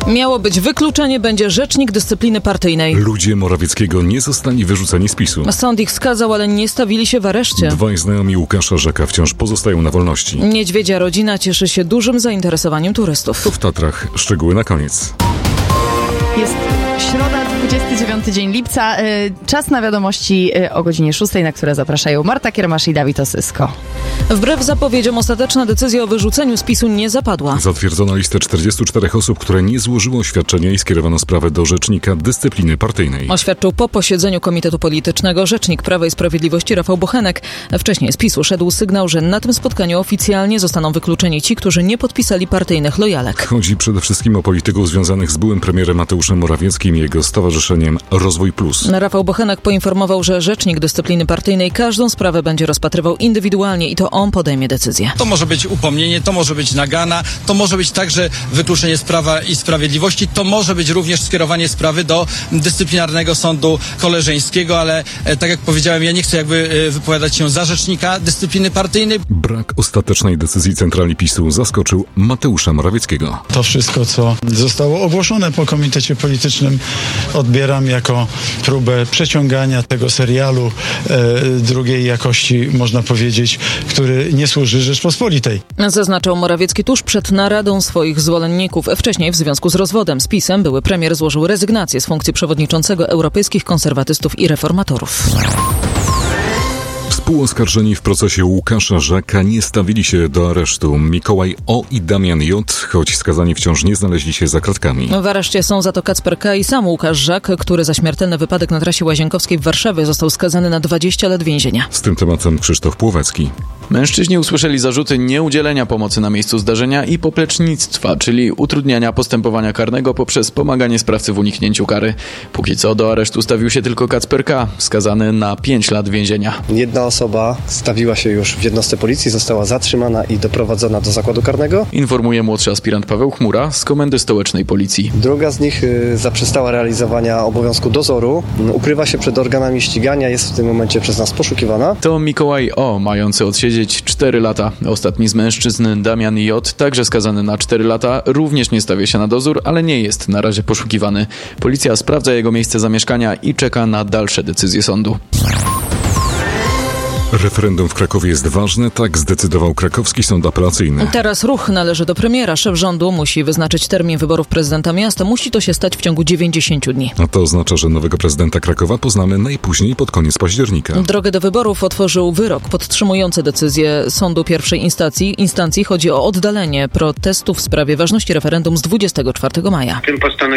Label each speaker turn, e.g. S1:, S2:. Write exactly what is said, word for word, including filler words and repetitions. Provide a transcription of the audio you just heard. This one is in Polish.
S1: Miało być wykluczenie, będzie rzecznik dyscypliny partyjnej.
S2: Ludzie Morawieckiego nie zostali wyrzuceni z PiSu.
S1: Sąd ich skazał, ale nie stawili się w areszcie.
S2: Dwaj znajomi Łukasza Żaka wciąż pozostają na wolności.
S1: Niedźwiedzia rodzina cieszy się dużym zainteresowaniem turystów.
S2: To w Tatrach. Szczegóły na koniec.
S3: Jest środa, dwudziesty dziewiąty dzień lipca. Czas na wiadomości o godzinie szóstej, na które zapraszają Marta Kiermasz i Dawid Osysko.
S1: Wbrew zapowiedziom ostateczna decyzja o wyrzuceniu z PiSu nie zapadła.
S2: Zatwierdzono listę czterdziestu czterech osób, które nie złożyły oświadczenia i skierowano sprawę do Rzecznika Dyscypliny Partyjnej.
S1: Oświadczył po posiedzeniu Komitetu Politycznego rzecznik Prawa i Sprawiedliwości Rafał Bochenek. Wcześniej z PiSu szedł sygnał, że na tym spotkaniu oficjalnie zostaną wykluczeni ci, którzy nie podpisali partyjnych lojalek.
S2: Chodzi przede wszystkim o polityków związanych z byłym premierem Mateuszem Morawieckim i jego stowarzyszeniem Rozwój Plus.
S1: Rafał Bochenek poinformował, że rzecznik dyscypliny partyjnej każdą sprawę będzie rozpatrywał indywidualnie i to on podejmie decyzję.
S4: To może być upomnienie, to może być nagana, to może być także wykluczenie z Prawa i Sprawiedliwości, to może być również skierowanie sprawy do dyscyplinarnego sądu koleżeńskiego, ale e, tak jak powiedziałem, ja nie chcę jakby e, wypowiadać się za rzecznika dyscypliny partyjnej.
S2: Brak ostatecznej decyzji centrali PiSu zaskoczył Mateusza Morawieckiego.
S5: To wszystko, co zostało ogłoszone po komitecie politycznym, odbieram jako próbę przeciągania tego serialu e, drugiej jakości, można powiedzieć, który nie służy Rzeczpospolitej.
S1: Zaznaczał Morawiecki tuż przed naradą swoich zwolenników. Wcześniej w związku z rozwodem z PiS-em były premier złożył rezygnację z funkcji przewodniczącego Europejskich Konserwatystów i Reformatorów.
S2: Współoskarżeni w procesie Łukasza Żaka nie stawili się do aresztu. Mikołaj O. i Damian J., choć skazani wciąż nie znaleźli się za kratkami.
S1: W areszcie są za to Kacper K. i sam Łukasz Żak, który za śmiertelny wypadek na trasie Łazienkowskiej w Warszawie został skazany na dwadzieścia lat więzienia.
S2: Z tym tematem Krzysztof Płowecki.
S6: Mężczyźni usłyszeli zarzuty nieudzielenia pomocy na miejscu zdarzenia i poplecznictwa, czyli utrudniania postępowania karnego poprzez pomaganie sprawcy w uniknięciu kary. Póki co do aresztu stawił się tylko Kacper K., skazany na pięć lat więzienia.
S7: Jedna osoba stawiła się już w jednostce policji, została zatrzymana i doprowadzona do zakładu karnego.
S6: Informuje młodszy aspirant Paweł Chmura z Komendy Stołecznej Policji.
S7: Druga z nich zaprzestała realizowania obowiązku dozoru, ukrywa się przed organami ścigania, jest w tym momencie przez nas poszukiwana.
S6: To Mikołaj O., mający odsiedzieć cztery lata. Ostatni z mężczyzn, Damian J., także skazany na cztery lata, również nie stawia się na dozór, ale nie jest na razie poszukiwany. Policja sprawdza jego miejsce zamieszkania i czeka na dalsze decyzje sądu.
S2: Referendum w Krakowie jest ważne, tak zdecydował krakowski sąd apelacyjny.
S1: Teraz ruch należy do premiera. Szef rządu musi wyznaczyć termin wyborów prezydenta miasta. Musi to się stać w ciągu dziewięćdziesięciu dni.
S2: A to oznacza, że nowego prezydenta Krakowa poznamy najpóźniej pod koniec października.
S1: Drogę do wyborów otworzył wyrok podtrzymujący decyzję sądu pierwszej instancji. instancji. Chodzi o oddalenie protestu w sprawie ważności referendum z dwudziestego czwartego maja.
S8: Tym postanowieniem